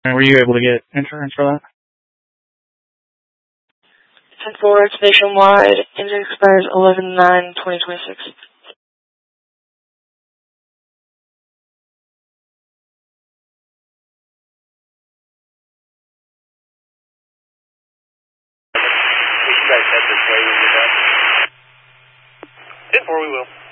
And were you able to get insurance for that? 10-4, it's nationwide. Engine expires 11/9/2026. You guys head this way when you're done. 10-4, we will.